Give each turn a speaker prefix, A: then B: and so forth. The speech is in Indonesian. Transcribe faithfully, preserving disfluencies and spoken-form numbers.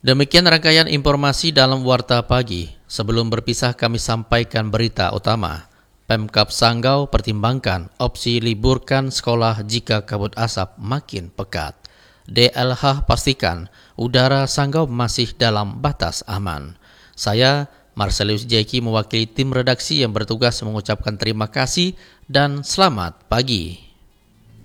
A: Demikian rangkaian informasi dalam Warta Pagi. Sebelum berpisah kami sampaikan berita utama. Pemkab Sanggau pertimbangkan opsi liburkan sekolah jika kabut asap makin pekat. D L H pastikan udara Sanggau masih dalam batas aman. Saya, Marcelius Jeki, mewakili tim redaksi yang bertugas mengucapkan terima kasih dan selamat pagi.